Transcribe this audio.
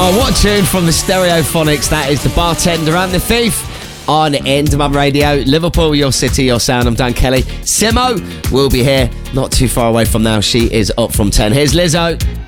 Oh, what a tune from the Stereophonics. That is The Bartender and the Thief on Endemum Radio. Liverpool, your city, your sound. I'm Dan Kelly. Simo will be here not too far away from now. She is up from 10. Here's Lizzo.